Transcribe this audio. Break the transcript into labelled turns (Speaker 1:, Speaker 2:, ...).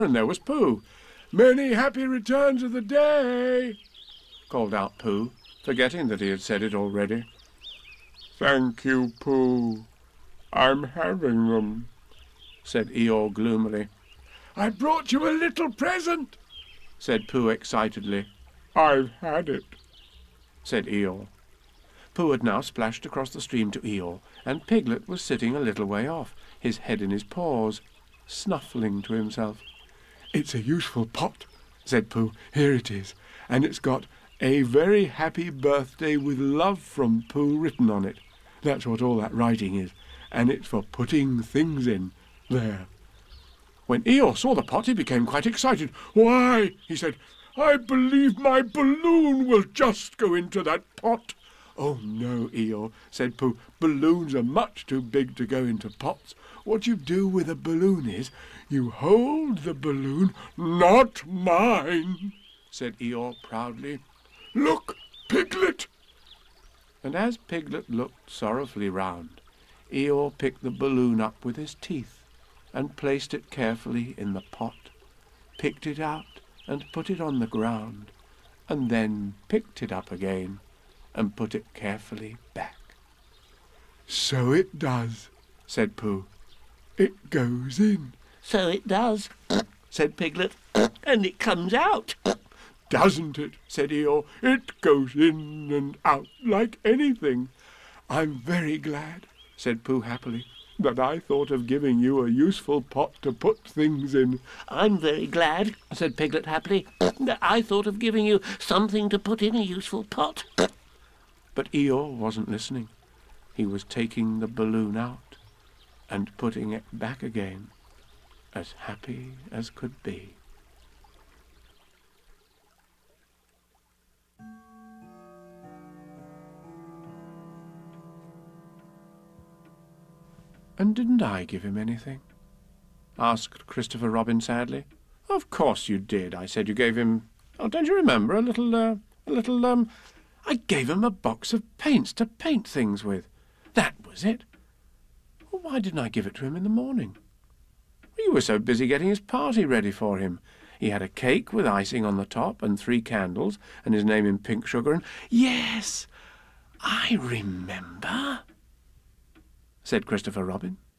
Speaker 1: and there was Pooh. "Many happy returns of the day," called out Pooh, forgetting that he had said it already. "Thank you, Pooh. I'm having them," said Eeyore gloomily. "I brought you a little present," said Pooh excitedly. "I've had it," said Eeyore. Pooh had now splashed across the stream to Eeyore, and Piglet was sitting a little way off, his head in his paws, snuffling to himself. "It's a useful pot," said Pooh. "Here it is, and it's got 'A very happy birthday with love from Pooh' written on it. That's what all that writing is, and it's for putting things in. There." When Eeyore saw the pot, he became quite excited. "Why," he said, "I believe my balloon will just go into that pot." "Oh, no, Eeyore," said Pooh. "Balloons are much too big to go into pots. What you do with a balloon is, you hold the balloon—" "Not mine," said Eeyore proudly. "Look, Piglet!" And as Piglet looked sorrowfully round, Eeyore picked the balloon up with his teeth and placed it carefully in the pot, picked it out and put it on the ground, and then picked it up again and put it carefully back. "So it does," said Pooh. "It goes in."
Speaker 2: "So it does," said Piglet, "and it comes out."
Speaker 1: "Doesn't it?" said Eeyore. "It goes in and out like anything." "I'm very glad," said Pooh happily, "that I thought of giving you a useful pot to put things in."
Speaker 2: "I'm very glad," said Piglet happily, "that I thought of giving you something to put in a useful pot."
Speaker 1: But Eeyore wasn't listening. He was taking the balloon out and putting it back again, as happy as could be. "And didn't I give him anything?" asked Christopher Robin sadly. "Of course you did. I said you gave him... Oh, don't you remember? I gave him a box of paints to paint things with. That was it. Well, why didn't I give it to him in the morning? You were so busy getting his party ready for him. He had a cake with icing on the top and 3 candles and his name in pink sugar and—" "Yes, I remember," said Christopher Robin.